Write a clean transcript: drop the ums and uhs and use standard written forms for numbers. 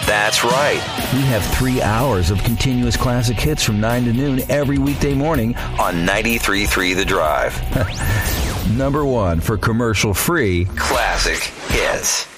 That's right. We have 3 hours of continuous classic hits from 9 to noon every weekday morning On 93.3 The Drive. Number 1 for commercial-free Classic hits.